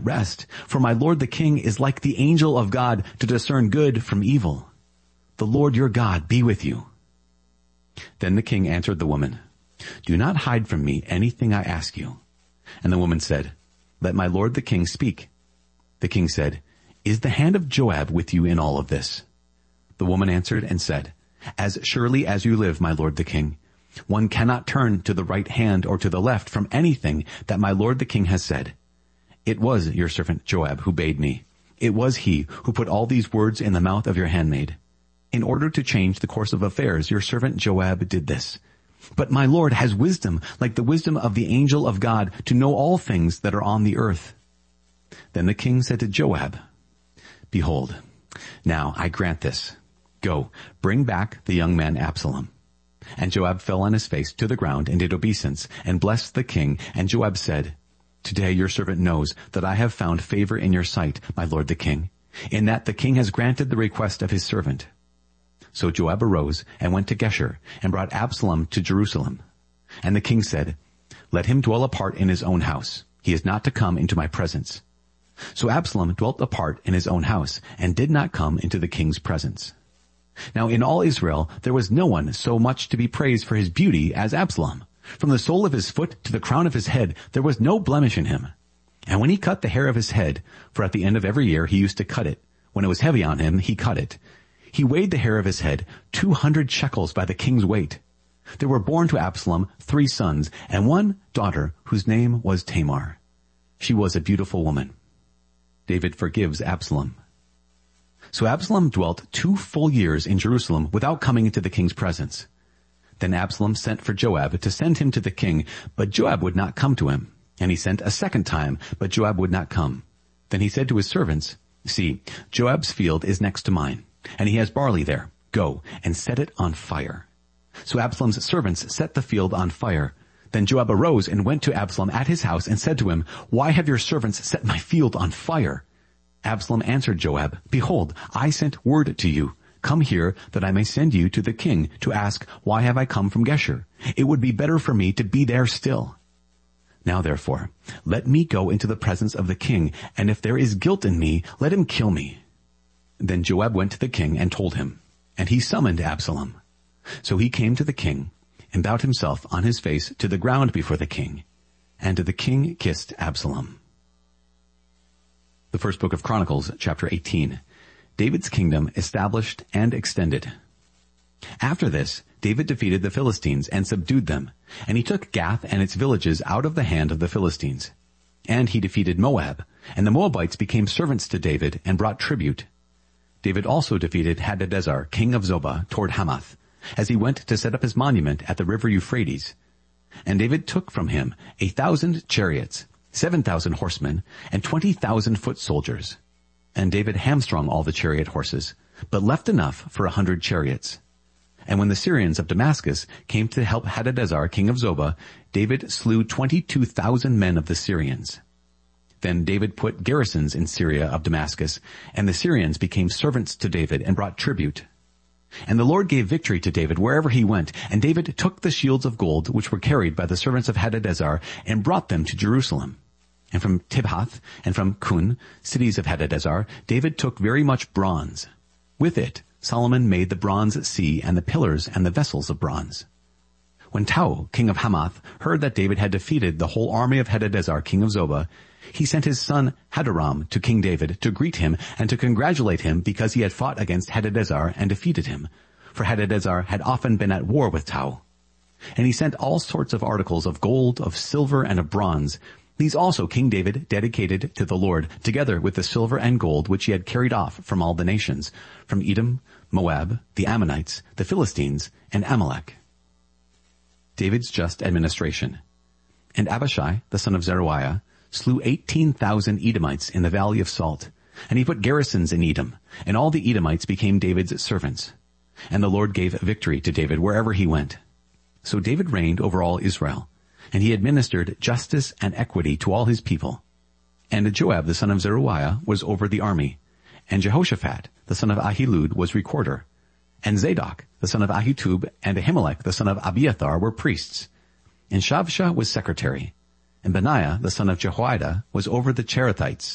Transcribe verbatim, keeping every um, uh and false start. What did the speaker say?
rest, for my lord the king is like the angel of God to discern good from evil. The Lord your God be with you." Then the king answered the woman, "Do not hide from me anything I ask you." And the woman said, "Let my lord the king speak." The king said, "Is the hand of Joab with you in all of this?" The woman answered and said, "As surely as you live, my lord the king, one cannot turn to the right hand or to the left from anything that my lord the king has said. It was your servant Joab who bade me. It was he who put all these words in the mouth of your handmaid. In order to change the course of affairs, your servant Joab did this. But my lord has wisdom, like the wisdom of the angel of God, to know all things that are on the earth." Then the king said to Joab, "Behold, now I grant this. Go, bring back the young man Absalom." And Joab fell on his face to the ground and did obeisance, and blessed the king. And Joab said, "Today your servant knows that I have found favor in your sight, my lord the king, in that the king has granted the request of his servant." So Joab arose and went to Geshur, and brought Absalom to Jerusalem. And the king said, "Let him dwell apart in his own house. He is not to come into my presence." So Absalom dwelt apart in his own house, and did not come into the king's presence. Now in all Israel there was no one so much to be praised for his beauty as Absalom. From the sole of his foot to the crown of his head there was no blemish in him. And when he cut the hair of his head, for at the end of every year he used to cut it, when it was heavy on him he cut it, he weighed the hair of his head two hundred shekels by the king's weight. There were born to Absalom three sons, and one daughter whose name was Tamar. She was a beautiful woman. David forgives Absalom. So Absalom dwelt two full years in Jerusalem without coming into the king's presence. Then Absalom sent for Joab to send him to the king, but Joab would not come to him. And he sent a second time, but Joab would not come. Then he said to his servants, "See, Joab's field is next to mine, and he has barley there. Go and set it on fire." So Absalom's servants set the field on fire. Then Joab arose and went to Absalom at his house and said to him, "Why have your servants set my field on fire?" Absalom answered Joab, "Behold, I sent word to you. Come here that I may send you to the king to ask, why have I come from Geshur? It would be better for me to be there still. Now therefore, let me go into the presence of the king, and if there is guilt in me, let him kill me." Then Joab went to the king and told him, and he summoned Absalom. So he came to the king, and bowed himself on his face to the ground before the king, and the king kissed Absalom. The first book of Chronicles, chapter eighteen. David's kingdom established and extended. After this, David defeated the Philistines and subdued them, and he took Gath and its villages out of the hand of the Philistines. And he defeated Moab, and the Moabites became servants to David and brought tribute. David also defeated Hadadezer, king of Zobah, toward Hamath, as he went to set up his monument at the river Euphrates. And David took from him a thousand chariots, seven thousand horsemen, and twenty thousand foot soldiers. And David hamstrung all the chariot horses, but left enough for a hundred chariots. And when the Syrians of Damascus came to help Hadadezer, king of Zobah, David slew twenty-two thousand men of the Syrians. Then David put garrisons in Syria of Damascus, and the Syrians became servants to David and brought tribute. And the Lord gave victory to David wherever he went, and David took the shields of gold which were carried by the servants of Hadadezer and brought them to Jerusalem. And from Tibhath and from Kun, cities of Hadadezer, David took very much bronze. With it, Solomon made the bronze sea and the pillars and the vessels of bronze. When Tou, king of Hamath, heard that David had defeated the whole army of Hadadezer, king of Zobah, he sent his son Hadoram to King David to greet him and to congratulate him because he had fought against Hadadezer and defeated him, for Hadadezer had often been at war with Tou. And he sent all sorts of articles of gold, of silver, and of bronze. These also King David dedicated to the Lord, together with the silver and gold which he had carried off from all the nations, from Edom, Moab, the Ammonites, the Philistines, and Amalek. David's just administration. And Abishai, the son of Zeruiah, slew eighteen thousand Edomites in the valley of Salt, and he put garrisons in Edom, and all the Edomites became David's servants. And the Lord gave victory to David wherever he went. So David reigned over all Israel, and he administered justice and equity to all his people. And Joab the son of Zeruiah was over the army, and Jehoshaphat the son of Ahilud was recorder, and Zadok the son of Ahitub and Ahimelech the son of Abiathar were priests, and Shavsha was secretary, and Benaiah the son of Jehoiada was over the Cherethites.